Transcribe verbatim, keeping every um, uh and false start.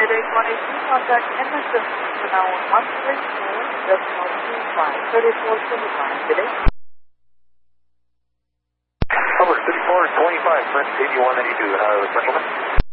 Mayday one eight two, contact Emerson for now on one three four decimal two five, thirty-four twenty-five, today. Public thirty-four twenty-five, French eighty-one eighty-two, uh, Centralman.